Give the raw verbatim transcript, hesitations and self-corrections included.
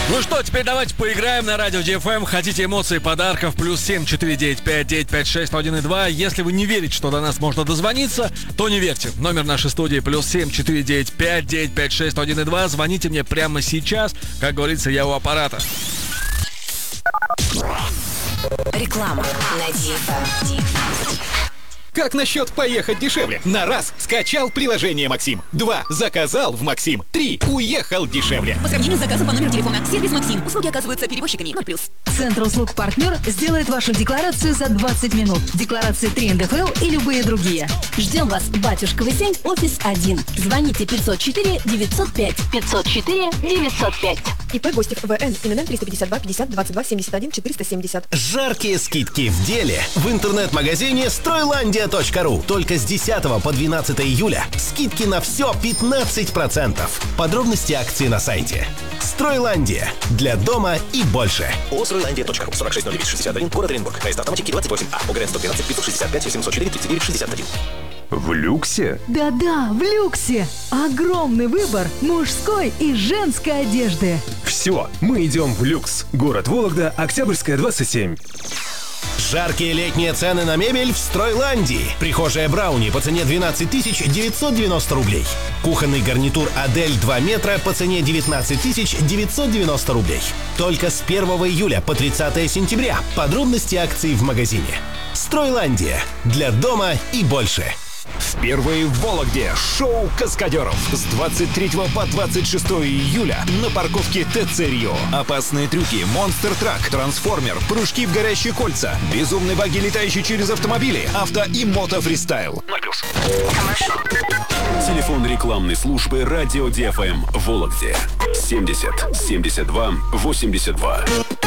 Ну что, теперь давайте поиграем на радио ди эф эм. Хотите эмоции, подарков? Плюс семь четыре девять пять девять пять шесть один и два. Если вы не верите, что до нас можно дозвониться, то не верьте. Номер нашей студии плюс семь четыре девять пять девять пять шесть один и два. Звоните мне прямо сейчас. Как говорится, я у аппарата. Реклама на ди эф эм. Как насчет поехать дешевле? На раз скачал приложение Максим. Два заказал в Максим. Три уехал дешевле. По сравнению с заказом по номеру телефона. Сервис Максим. Услуги оказываются перевозчиками ноль плюс. Центр услуг «Партнер» сделает вашу декларацию за двадцать минут. Декларации три эн дэ эф эл и любые другие. Ждем вас, Батюшковый семь, офис один. Звоните пятьсот четыре девятьсот пять. пятьсот четыре девятьсот пять. ИП Гостев ВН. ИНН триста пятьдесят два пятьдесят двадцать два семьдесят один четыреста семьдесят. Жаркие скидки в деле в интернет-магазине стройландия точка ру. Только с десятого по двенадцатое июля скидки на все пятнадцать процентов. Подробности акции на сайте. Стройландия. Для дома и больше. ООО «Стройландия точка ру». сорок шесть ноль девять шестьдесят один, город Оренбург. Поезд автоматики двадцать восемь А. ОГРН сто двенадцать пятьсот шестьдесят пять семьсот четыре тридцать девять шестьдесят один. В люксе? Да-да, в люксе. Огромный выбор мужской и женской одежды. Все, мы идем в люкс. Город Вологда, Октябрьская, двадцать семь. Жаркие летние цены на мебель в Стройландии. Прихожая Брауни по цене двенадцать тысяч девятьсот девяносто рублей. Кухонный гарнитур Адель два метра по цене девятнадцать тысяч девятьсот девяносто рублей. Только с первого июля по тридцатое сентября. Подробности акций в магазине. Стройландия. Для дома и больше. Впервые в Вологде шоу каскадеров с двадцать третьего по двадцать шестое июля на парковке ТЦ Рио. Опасные трюки, монстр-трак, трансформер, прыжки в горящие кольца, безумные баги, летающие через автомобили, авто и мото-фристайл. ноль плюс. Телефон рекламной службы радио ди эф эм в Вологде семьдесят семьдесят два восемьдесят два.